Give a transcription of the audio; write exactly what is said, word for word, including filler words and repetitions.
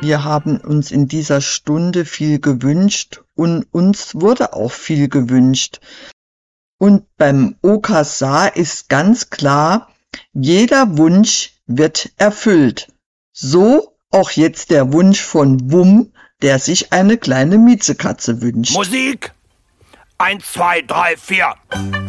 Wir haben uns in dieser Stunde viel gewünscht und uns wurde auch viel gewünscht. Und beim Okazar ist ganz klar, jeder Wunsch wird erfüllt. So auch jetzt der Wunsch von Wum, der sich eine kleine Miezekatze wünscht. Musik! Eins, zwei, drei, vier.